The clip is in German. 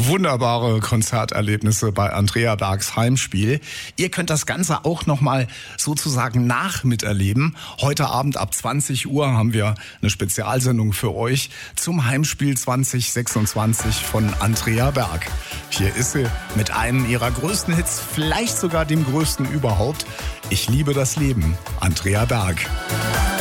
Wunderbare Konzerterlebnisse bei Andrea Bergs Heimspiel. Ihr könnt das Ganze auch nochmal sozusagen miterleben. Heute Abend ab 20 Uhr haben wir eine Spezialsendung für euch zum Heimspiel 2026 von Andrea Berg. Hier ist sie mit einem ihrer größten Hits, vielleicht sogar dem größten überhaupt. Ich liebe das Leben, Andrea Berg.